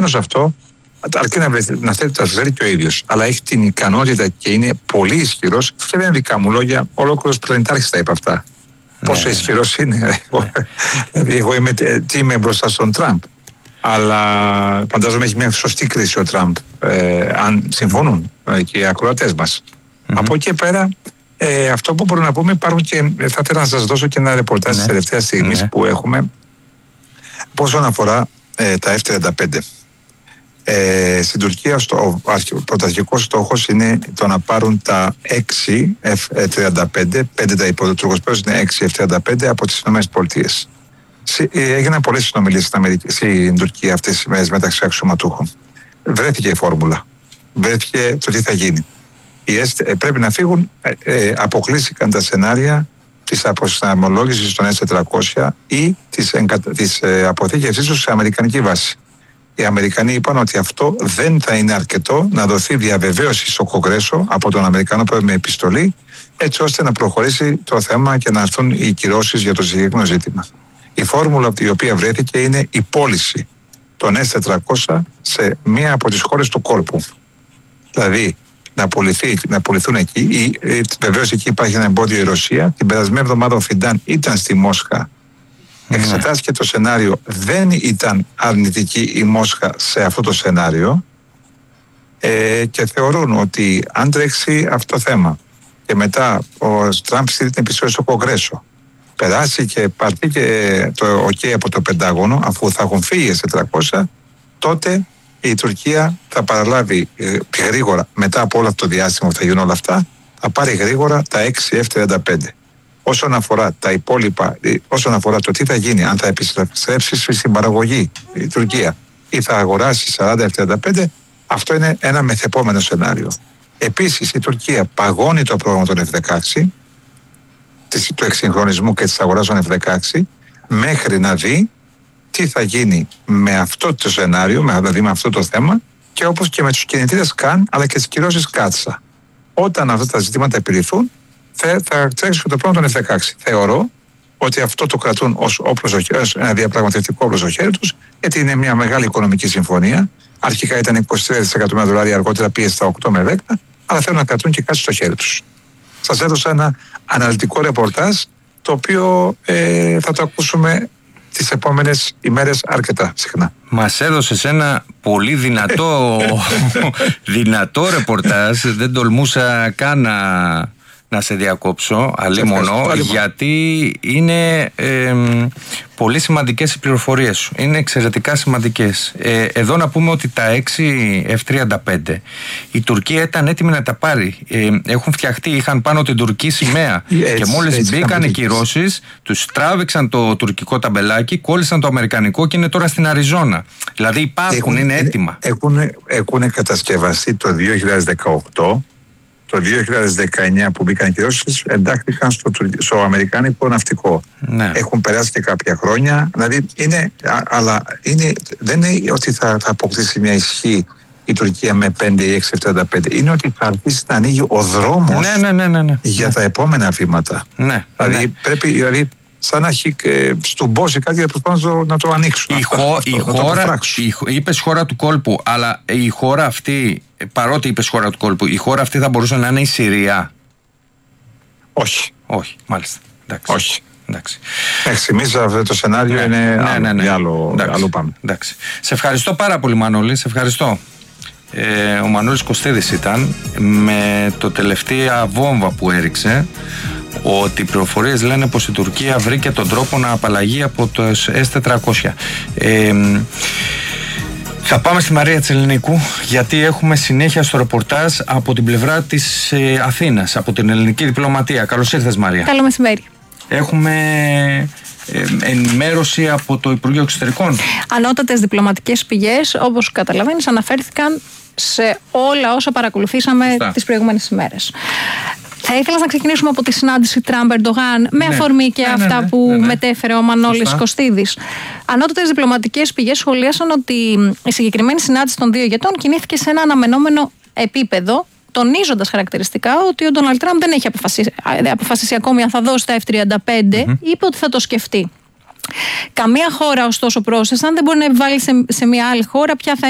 ενδεχομένως αυτό, αρκεί να θέλει τα ξέρει και ο ίδιος, αλλά έχει την ικανότητα και είναι πολύ ισχυρός, και δεν είναι δικά μου λόγια, ολόκληρος πλανητάρχης τα είπε αυτά. Πόσο ισχυρός είναι. Δηλαδή, εγώ είμαι τι είμαι μπροστά στον Τραμπ. Αλλά φαντάζομαι έχει μια σωστή κρίση ο Τραμπ, αν συμφωνούν και οι ακροατές μας. Από εκεί πέρα, αυτό που μπορούμε να πούμε, υπάρχουν και θα ήθελα να σας δώσω και ένα ρεπορτάζ της τελευταίας στιγμής που έχουμε, όσον αφορά τα F-35. Στην Τουρκία ο πρωταρχικός στόχος είναι το να πάρουν τα 6 F-35, 5 τα υποτουρκοσπέδους είναι 6 F-35 από τις ΗΠΑ. Έγιναν πολλές συνομιλίες στην Τουρκία αυτές τις μέρες μεταξύ αξιωματούχων. Βρέθηκε η φόρμουλα. Βρέθηκε το τι θα γίνει. Πρέπει να φύγουν, αποκλείστηκαν τα σενάρια της αποσυναρμολόγησης των S-400 ή της αποθήκευσής τους σε αμερικανική βάση. Οι Αμερικανοί είπαν ότι αυτό δεν θα είναι αρκετό, να δοθεί διαβεβαίωση στο Κογκρέσο από τον Αμερικανό πρόεδρο με επιστολή, έτσι ώστε να προχωρήσει το θέμα και να έρθουν οι κυρώσεις για το συγκεκριμένο ζήτημα. Η φόρμουλα από την οποία βρέθηκε είναι η πώληση των S-400 σε μία από τις χώρες του κόλπου. Δηλαδή να πουληθούν εκεί. Βεβαίως εκεί υπάρχει ένα εμπόδιο η Ρωσία. Την περασμένη εβδομάδα ο Φιντάν ήταν στη Μόσχα. Εξετάστηκε το σενάριο. Δεν ήταν αρνητική η Μόσχα σε αυτό το σενάριο και θεωρούν ότι αν τρέξει αυτό το θέμα και μετά ο Τραμπ στείλει την επιστολή στο Κογκρέσο, περάσει και πάρει και το OK από το Πεντάγωνο, αφού θα έχουν φύγει σε 400, τότε η Τουρκία θα παραλάβει γρήγορα, μετά από όλο αυτό το διάστημα που θα γίνουν όλα αυτά, θα πάρει γρήγορα τα 6 F-35. Όσον αφορά τα υπόλοιπα, όσον αφορά το τι θα γίνει, αν θα επιστρέψει στην παραγωγή η Τουρκία ή θα αγοράσει 40 F-35, αυτό είναι ένα μεθεπόμενο σενάριο. Επίσης η Τουρκία παγώνει το πρόγραμμα των F-16, του εξυγχρονισμού και της αγοράς των F-16, μέχρι να δει τι θα γίνει με αυτό το σενάριο, δηλαδή με αυτό το θέμα, και όπως και με τους κινητήρες ΚΑΝ αλλά και τις κυρώσεις ΚΑΤΣΑ. Όταν αυτά τα ζητήματα επιληθούν, θα τρέξει το πρόγραμμα των F-16. Θεωρώ ότι αυτό το κρατούν ως ένα διαπραγματευτικό όπλο στο χέρι τους, γιατί είναι μια μεγάλη οικονομική συμφωνία. Αρχικά ήταν 23 δισεκατομμύρια δολάρια, αργότερα πήγε στα 8 με 10, αλλά θέλουν να κρατούν και κάτι στο χέρι τους. Σας έδωσα ένα αναλυτικό ρεπορτάζ, το οποίο θα το ακούσουμε τις επόμενες ημέρες αρκετά συχνά. Μας έδωσες ένα πολύ δυνατό ρεπορτάζ. Δεν τολμούσα καν να σε διακόψω, αλίμονο, γιατί είναι πολύ σημαντικές οι πληροφορίες σου. Είναι εξαιρετικά σημαντικές. Εδώ να πούμε ότι τα 6 F-35 η Τουρκία ήταν έτοιμη να τα πάρει. Έχουν φτιαχτεί, είχαν πάνω την τουρκική σημαία και μόλις μπήκαν οι κυρώσεις, τους τράβηξαν το τουρκικό ταμπελάκι, κόλλησαν το αμερικανικό και είναι τώρα στην Αριζόνα. Δηλαδή υπάρχουν, είναι έτοιμα. Έχουν κατασκευαστεί το 2018. Το 2019 που μπήκαν οι κυρώσεις, εντάχθηκαν στο αμερικάνικο ναυτικό. Ναι. Έχουν περάσει και κάποια χρόνια. Δηλαδή δεν είναι ότι θα αποκτήσει μια ισχύ η Τουρκία με 5 ή 6 F-35. Είναι ότι θα αρχίσει να ανοίγει ο δρόμος για τα επόμενα βήματα. Ναι. Δηλαδή πρέπει. Σαν να έχει στουμπώσει κάτι για προσπάθουν να το ανοίξουν. Είπες χώρα του κόλπου, αλλά η χώρα αυτή, παρότι είπες χώρα του κόλπου, η χώρα αυτή θα μπορούσε να είναι η Συρία? Όχι. Όχι, μάλιστα. Εντάξει. Όχι. Εντάξει. Εμείς αυτό το σενάριο είναι άλλο πάμε. Εντάξει. Σε ευχαριστώ πάρα πολύ, Μανώλη. Σε ευχαριστώ. Ο Μανώλης Κωστίδης ήταν με το τελευταία βόμβα που έριξε, ότι οι πληροφορίες λένε πως η Τουρκία βρήκε τον τρόπο να απαλλαγεί από το S-400. Θα πάμε στη Μαρία Τσεληνίκου, γιατί έχουμε συνέχεια στο ρεπορτάζ από την πλευρά της Αθήνας, από την ελληνική διπλωματία. Καλώς ήρθες, Μαρία. Καλό μεσημέρι. Έχουμε ενημέρωση από το Υπουργείο Εξωτερικών. Ανώτατες διπλωματικές πηγές, όπως καταλαβαίνεις, αναφέρθηκαν σε όλα όσα παρακολουθήσαμε τις προηγούμενες ημέρες. Θα ήθελα να ξεκινήσουμε από τη συνάντηση Τραμπ-Ερντογάν με αφορμή και αυτά που μετέφερε ο Μανώλης Κωστίδης. Ανώτατες διπλωματικές πηγές σχολίασαν ότι η συγκεκριμένη συνάντηση των δύο ηγετών κινήθηκε σε ένα αναμενόμενο επίπεδο, τονίζοντας χαρακτηριστικά ότι ο Ντόναλντ Τραμπ δεν έχει αποφασίσει ακόμη αν θα δώσει τα F-35, είπε ότι θα το σκεφτεί. Καμία χώρα, ωστόσο, πρόσθεσαν, δεν μπορεί να επιβάλλει σε μια άλλη χώρα ποια θα